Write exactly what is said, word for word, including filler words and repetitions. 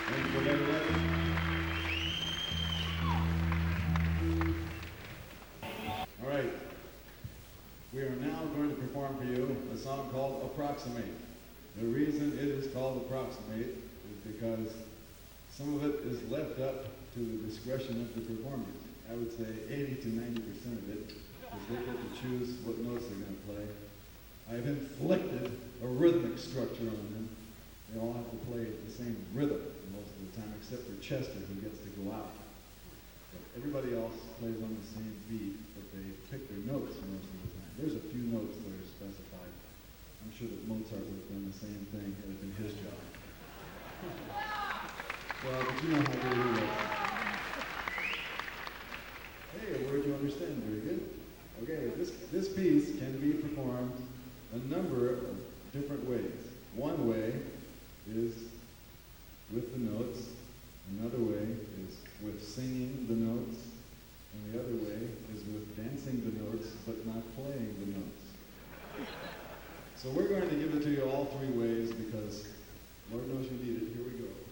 Thank you very much. All right. We are now going to perform for you a song called Approximate. The reason it is called Approximate is because some of it is left up to the discretion of the performers. I would say eighty to ninety percent of it, because they get to choose what notes they're going to play. I've inflicted a rhythmic structure on them. They all have to play the same rhythm most of the time, except for Chester, who gets to go out. But everybody else plays on the same beat, but they pick their notes most of the time. There's a few notes that are specified. I'm sure that Mozart would have done the same thing had it been his job. Well, but you know how they do that. Hey, a word you understand, very good. Okay, this, this piece can be performed a number of different ways. One way is with the notes. Another way is with singing the notes. And the other way is with dancing the notes, but not playing the notes. So we're going to give it to you all three ways because Lord knows you need it. Here we go.